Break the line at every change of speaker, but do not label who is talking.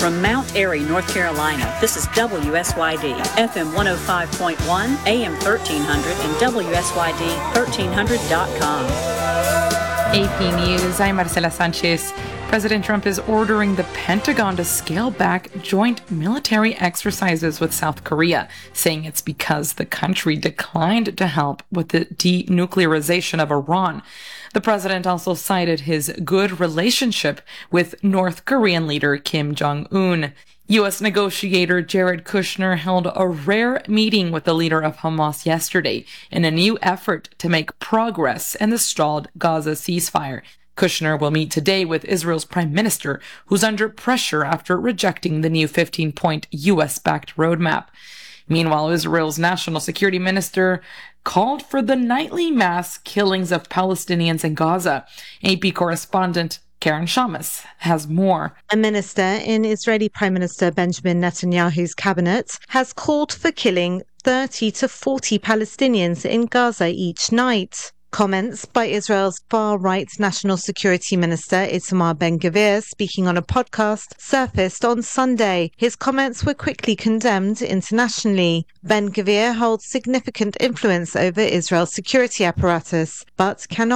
From Mount Airy, North Carolina, this is WSYD, FM 105.1, AM 1300, and WSYD1300.com.
AP News, I'm Marcela Sanchez. President Trump is ordering the Pentagon to scale back joint military exercises with South Korea, saying it's because the country declined to help with the denuclearization of Iran. The president also cited his good relationship with North Korean leader Kim Jong-un. U.S. negotiator Jared Kushner held a rare meeting with the leader of Hamas yesterday in a new effort to make progress in the stalled Gaza ceasefire. Kushner will meet today with Israel's prime minister, who's under pressure after rejecting the new 15-point U.S.-backed roadmap. Meanwhile, Israel's national security minister called for the nightly mass killings of Palestinians in Gaza. AP correspondent Karen Shamas has more.
A minister in Israeli Prime Minister Benjamin Netanyahu's cabinet has called for killing 30 to 40 Palestinians in Gaza each night. Comments by Israel's far-right National Security Minister Itamar Ben-Gvir, speaking on a podcast, surfaced on Sunday. His comments were quickly condemned internationally. Ben-Gvir holds significant influence over Israel's security apparatus, but cannot